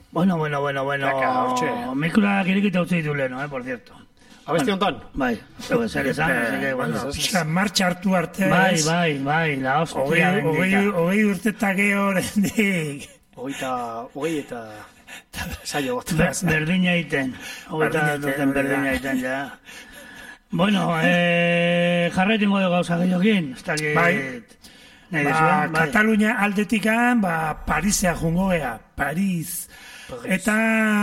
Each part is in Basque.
Bueno. Mikroak irikita utzi ditu leheno, por cierto. Abesti honetan? Bai, zer esan, pixka martxa hartu arte. Bai, la hostia. Hogei urtetak horrendik. Hogei eta saio bat. Berdina iten. Berdina iten, ja. Bueno, jarraitingo dugu gauza gehiokin. Bai. Katalunia aldetikan, Parisea jungo gea. Paris. Eta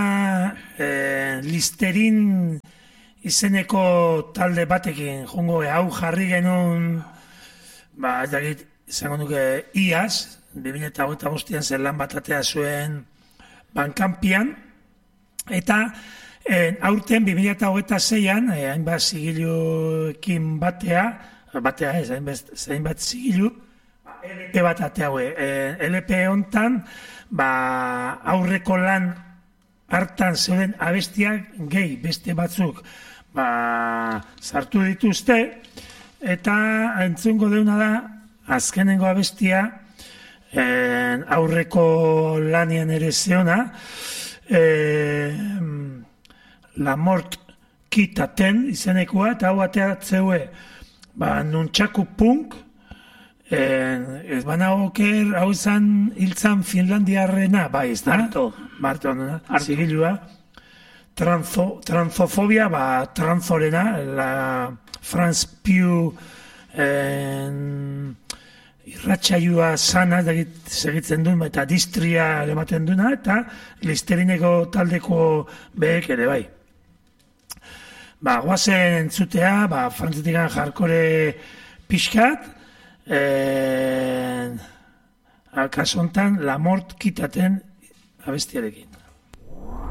Listerin izeneko talde batekin jungo gea. Hau jarri genuen, ez dakit, izango nuke iaz, 2025an zen lan bat atea zuen Bankampian, eta aurten 2026an, hainbat zigiluekin batea ez, hainbat zigilu, LP bat atea hue. LP hontan, aurreko lan hartan zeuden abestiak gehi beste batzuk sartu dituzte, eta entzungo deuna da, azkenengo abestia, aurreko lanian ere zeona, La Mort Kitaten izenekoa, eta hau ateatzeue, nuntxaku punk, ez bana oker, hau izan hiltzan Finlandiarrena, bai, ez da? Marto, zigilua. Transfobia, tranzorena, la France Pew irratsaioa sana segitzen duen, eta distria ematen duena, eta Listerineko taldeko behek ere bai. Guazen entzutea, frantzetikan jarkore pixkat, kaso hontan La Mort Kitaten abestiarekin.